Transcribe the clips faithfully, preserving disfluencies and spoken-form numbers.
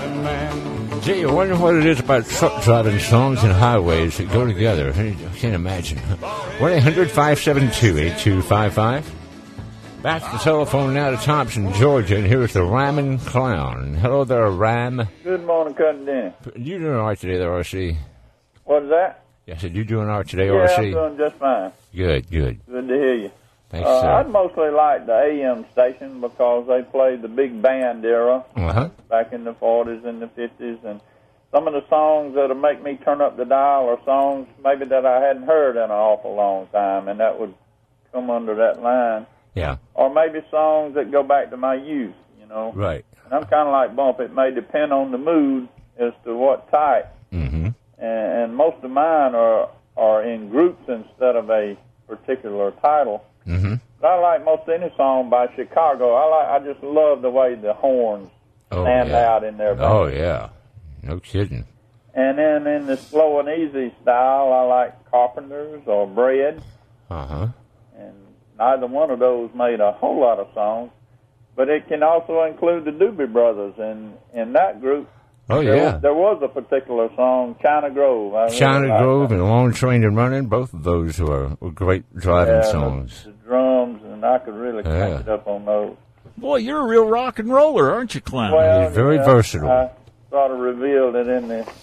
Gee, I wonder what it is about truck driving songs and highways that go together. I can't imagine. one eight hundred five seven two eight two five five. Back to the telephone now to Thompson, Georgia, and here's the Rhyming Clown. Hello there, Ram. Good morning, Cousin Denny. You doing all right today there, R C? What is that? I said, you doing all right today, yeah, R C? I'm doing just fine. Good, good. Good to hear you. Thanks, uh, sir. I'd mostly like the A M station because they played the big band era uh-huh. back in the forties and the fifties, and some of the songs that'll make me turn up the dial are songs maybe that I hadn't heard in an awful long time, and that would come under that line. Yeah. Or maybe songs that go back to my youth, you know. Right. And I'm kind of like Bump. It may depend on the mood as to what type. Mm-hmm. And, and most of mine are are in groups instead of a particular title. Mm-hmm. But I like most any song by Chicago. I like. I just love the way the horns oh, stand yeah. out in their band. Oh, yeah. No kidding. And then in the slow and easy style, I like Carpenters or Bread. Uh-huh. And neither one of those made a whole lot of songs. But it can also include the Doobie Brothers. And in that group, oh, there, yeah. was, there was a particular song, China Grove. I China really Grove that. and Long Train and Running, both of those were, were great driving yeah, songs. The, the drums, and I could really Yeah. catch it up on those. Boy, you're a real rock and roller, aren't you, Clown? Well, He's very yeah, versatile. I sort of revealed it in the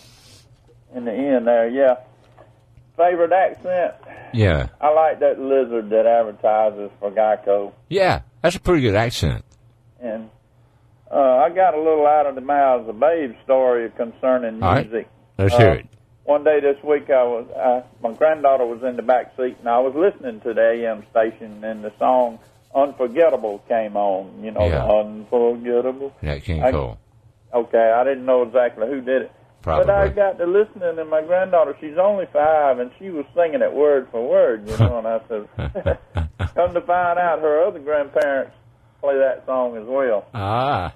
in the end there. Yeah. Favorite accent? Yeah. I like that lizard that advertises for Geico. Yeah, that's a pretty good accent. And uh, I got a little out of the mouths of Babe story concerning All right. music. Let's uh, hear it. One day this week, I was I, my granddaughter was in the back seat, and I was listening to the A M station, and the song "Unforgettable" came on. You know, Yeah. the Unforgettable. Nat King I- Cole. Okay, I didn't know exactly who did it. Probably. But I got to listening, and my granddaughter, she's only five, and she was singing it word for word, you know, and I said, come to find out, her other grandparents play that song as well. Ah.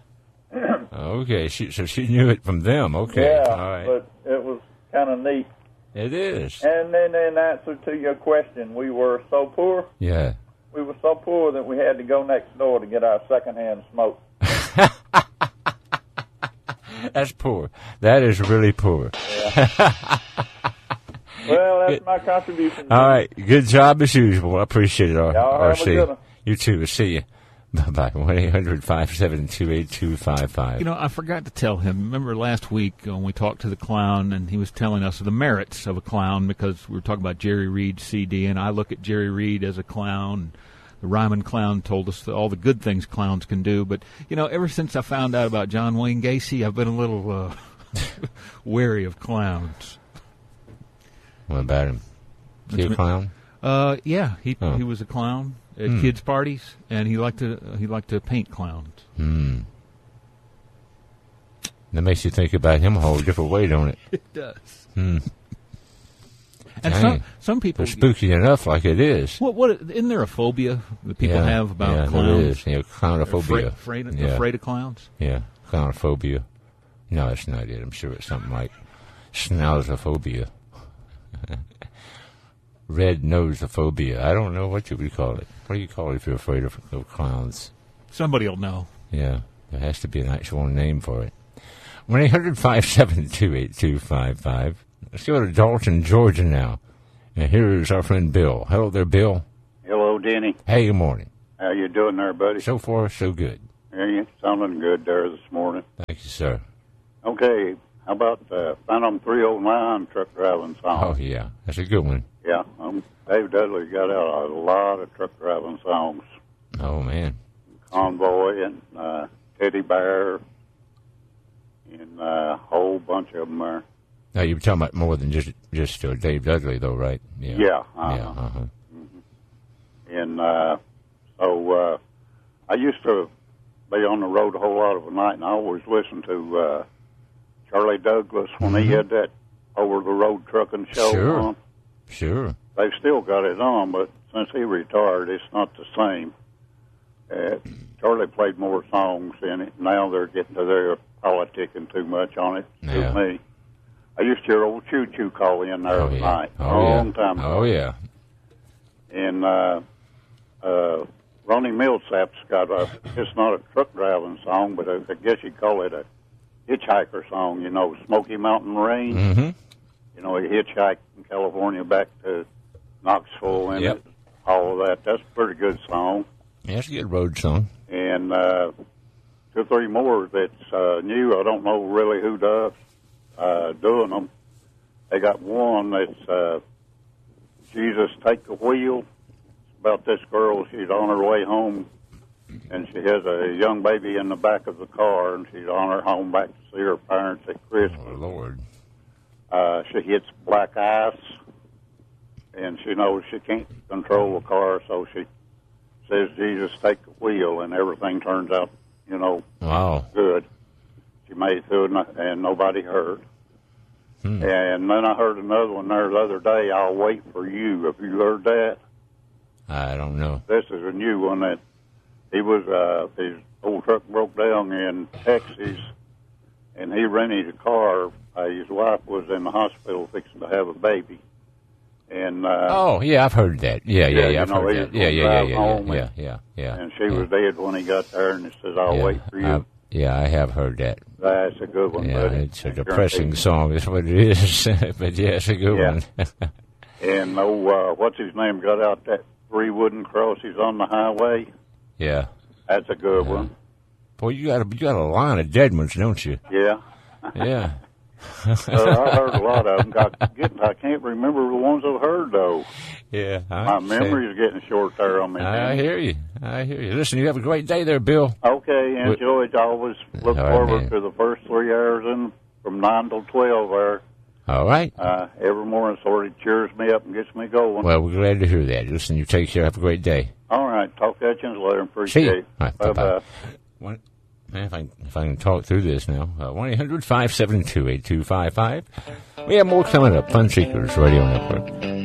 Okay, she, so she knew it from them. Okay. Yeah, All right. but it was kind of neat. It is. And then in answer to your question, we were so poor, Yeah. we were so poor that we had to go next door to get our secondhand smoke. That's poor. That is really poor. Yeah. Well, that's Good. my contribution. All right. Good job as usual. I appreciate it, R- Y'all have a RC. good one. You too. We'll see you. Bye-bye. one eight hundred five seven two eight two five five. You know, I forgot to tell him. Remember last week when we talked to the clown, and he was telling us the merits of a clown because we were talking about Jerry Reed's C D, and I look at Jerry Reed as a clown. The Ryman Clown told us all the good things clowns can do. But, you know, ever since I found out about John Wayne Gacy, I've been a little uh, wary of clowns. What about him? Is he a clown? Uh, yeah, he Oh. he was a clown at Hmm. kids' parties, and he liked to uh, he liked to paint clowns. Hmm. That makes you think about him a whole different way, don't it? It does. Hmm. And Dang. some some people They're spooky enough like it is. What what isn't there a phobia that people yeah. have about yeah, clowns? there is. Yeah, clownophobia. Afraid, afraid, yeah. afraid of clowns? Yeah, clownophobia. No, that's not it. I'm sure it's something like schnauzophobia. Red noseophobia. I don't know what you would call it. What do you call it if you're afraid of, of clowns? Somebody will know. Yeah, there has to be an actual name for it. one eight hundred five seven two eight two five five. Let's go to Dalton, Georgia now. And here is our friend Bill. Hello there, Bill. Hello, Denny. Hey, good morning. How you doing there, buddy? So far, so good. Yeah, you sounding good there this morning. Thank you, sir. Okay, how about the Phantom three oh nine truck driving song? Oh, yeah, that's a good one. Yeah, um, Dave Dudley got out a lot of truck driving songs. Oh, man. Convoy and uh, Teddy Bear and uh, a whole bunch of them there. Now, you were talking about more than just just uh, Dave Dudley, though, right? Yeah. Yeah. Uh-huh. Yeah, uh-huh. Mm-hmm. And uh, so uh, I used to be on the road a whole lot of the night, and I always listened to uh, Charlie Douglas when Mm-hmm. he had that over-the-road trucking show Sure. on. Sure. They've still got it on, but since he retired, it's not the same. Uh, Charlie played more songs in it. Now they're getting to their politicking too much on it. Yeah. To me. I used to hear old Choo Choo call in there Oh, at yeah. night. Oh, long yeah. time ago. Oh, yeah. And uh, uh, Ronnie Millsap's got a, it's not a truck driving song, but I, I guess you'd call it a hitchhiker song, you know, Smoky Mountain Rain. Mm-hmm. You know, he hitchhiked from California back to Knoxville and Yep. it, all of that. That's a pretty good song. Yeah, it's a good road song. And uh, two or three more that's uh, new. I don't know really who does uh, doing them. They got one that's uh, Jesus Take the Wheel. It's about this girl. She's on her way home, and she has a young baby in the back of the car, and she's on her home back to see her parents at Christmas. Oh, Lord. Uh, she hits black ice, and she knows she can't control the car, so she says, Jesus, take the wheel, and everything turns out, you know, Wow. good. She made it through, and, and nobody hurt. Hmm. And then I heard another one there the other day, I'll Wait for You. Have you heard that? I don't know. This is a new one that he was, uh, his old truck broke down in Texas, and he rented a car. Uh, his wife was in the hospital fixing to have a baby. And uh, Oh, yeah, I've heard that. Yeah, yeah, Yeah, yeah, I've you know, heard he that. was Yeah, gonna yeah, yeah, drive yeah, home yeah, and- yeah, yeah. and she yeah. was dead when he got there, and he says, I'll Yeah, wait for you. I- yeah, I have heard that. That's a good one, Yeah, buddy. it's a I depressing guarantee song, is what it is. But yeah, it's a good Yeah. one. you. And oh, uh, what's his name? Got out that three wooden crosses on the highway. Yeah. That's a good one. Boy, you got a you got a line of dead ones, don't you? Yeah. Yeah. Uh, I heard a lot of them. Got, getting, I can't remember the ones I've heard though. Yeah. I My understand. memory is getting short there on me. I man. hear you. I hear you. Listen, you have a great day there, Bill. Okay, enjoy it. I always look All right, forward man. to the first three hours in, from nine till twelve there. All right. Uh, every morning sort of cheers me up and gets me going. Well, we're glad to hear that. Listen, you take care. Have a great day. All right, talk to you later. See Appreciate you. it. All right, Bye-bye. bye-bye. One, man, if I if I can talk through this now, uh, one eight hundred five seven two eight two five five. We have more coming up. Fun Seekers Radio Network.